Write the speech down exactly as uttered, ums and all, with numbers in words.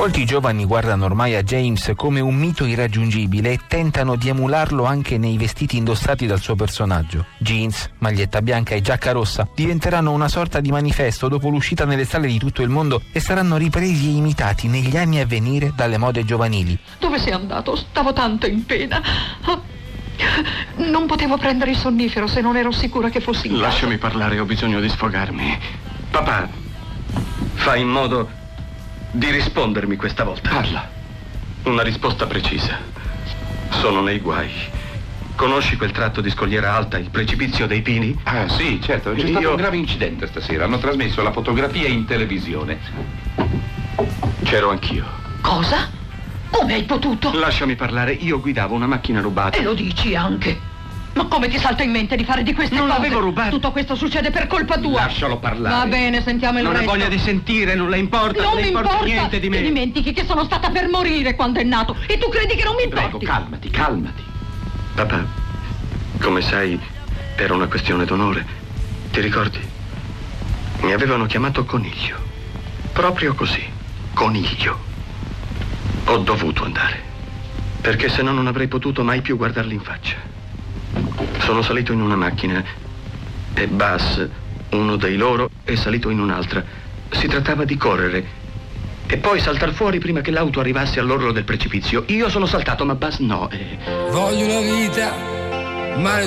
Molti giovani guardano ormai a James come un mito irraggiungibile e tentano di emularlo anche nei vestiti indossati dal suo personaggio. Jeans, maglietta bianca e giacca rossa diventeranno una sorta di manifesto dopo l'uscita nelle sale di tutto il mondo e saranno ripresi e imitati negli anni a venire dalle mode giovanili. Dove sei andato? Stavo tanto in pena. Non potevo prendere il sonnifero se non ero sicura che fossi in casa. Lasciami parlare, ho bisogno di sfogarmi. Papà, fai in modo di rispondermi questa volta. Parla. Una risposta precisa. Sono nei guai. Conosci quel tratto di scogliera alta, il precipizio dei Pini? Ah, sì, certo. C'è Io... stato un grave incidente stasera. Hanno trasmesso la fotografia in televisione. C'ero anch'io. Cosa? Come hai potuto? Lasciami parlare, io guidavo una macchina rubata. E lo dici anche. Ma come ti salta in mente di fare di queste non cose? Non l'avevo rubato. Tutto questo succede per colpa tua. Lascialo parlare. Va bene, sentiamo il non resto. Non ho voglia di sentire, non le importa, non non le importa, importa niente di me. Ti dimentichi che sono stata per morire quando è nato e tu credi che non mi importi? Prego, calmati, calmati. Papà, come sai, era una questione d'onore. Ti ricordi? Mi avevano chiamato Coniglio. Proprio così, Coniglio. Ho dovuto andare, perché se no non avrei potuto mai più guardarli in faccia. Sono salito in una macchina e Buzz, uno dei loro, è salito in un'altra. Si trattava di correre e poi saltar fuori prima che l'auto arrivasse all'orlo del precipizio. Io sono saltato, ma Buzz no. E... Voglio una vita, ma